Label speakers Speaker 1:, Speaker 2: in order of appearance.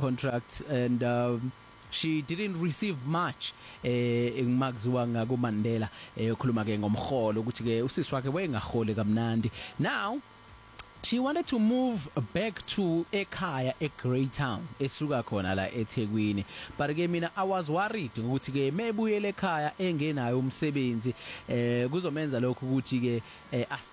Speaker 1: contract and she didn't receive much engimakuziwa ngako Mandela ekhuluma ke ngomholo ukuthi ke usisi wakhe wayengaholi kamnandi. Now she wanted to move back to ekhaya eGreytown esuka khona la eThekwini, but ke mina I was worried ukuthi ke mebuyele ekhaya engenayo umsebenzi kuzomenza lokho ukuthi ke